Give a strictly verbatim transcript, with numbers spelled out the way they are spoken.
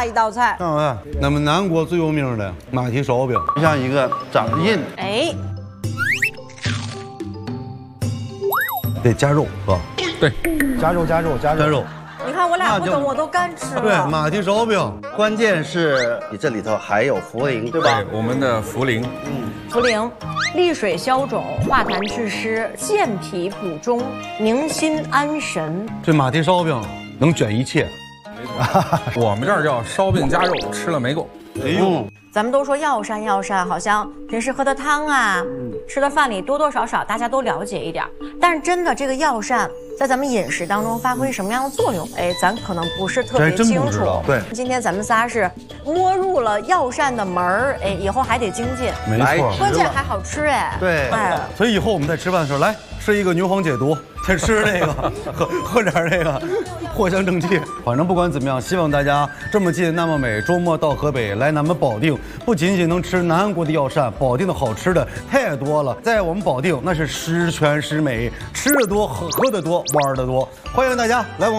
下一道菜。 看看，咱们南国最有名的马蹄烧饼，像一个掌印， 哎， 得加肉是吧？ 对， 加肉加肉加肉加肉。 你看我俩不那就懂，我都干吃了。 对，马蹄烧饼， 关键是你这里头还有茯苓，对吧？ 对，我们的茯苓， 茯苓，利水消肿，化痰祛湿，健脾补中，宁心安神。 这马蹄烧饼能卷一切。 我们这儿叫烧饼夹肉，吃了没够。 哎呦， 咱们都说药膳，药膳好像平时喝的汤啊，吃的饭里多多少少大家都了解一点，但是真的这个药膳在咱们饮食当中发挥什么样的作用，哎，咱可能不是特别真清楚不知道。 对， 今天咱们仨是摸入了药膳的门儿，哎，以后还得精进， 没错。 关键还好吃哎。 对哎， 所以以后我们在吃饭的时候，来吃一个牛黄解毒，再吃那个，喝喝点那个藿香正气。反正不管怎么样，希望大家这么近那么美，周末到河北来咱们保定，不仅仅能吃南国的药膳，保定的好吃的太多了。在我们保定，那是十全十美，吃的多，喝喝的多，玩的多。欢迎大家来我们。